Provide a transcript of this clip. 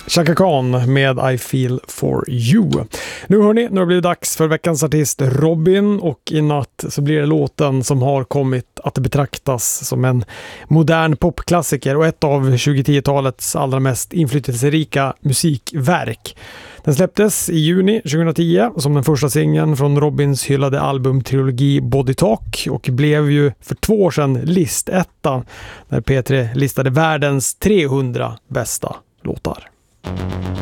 Chaka Khan med I Feel For You. Nu hörni, nu har det blivit dags för veckans artist Robin, och i natt så blir det låten som har kommit att betraktas som en modern popklassiker och ett av 2010-talets allra mest inflytelserika musikverk. Den släpptes i juni 2010 som den första singeln från Robins hyllade albumtrilogi Body Talk och blev ju för 2 år sedan listetta när P3 listade världens 300 bästa låtar.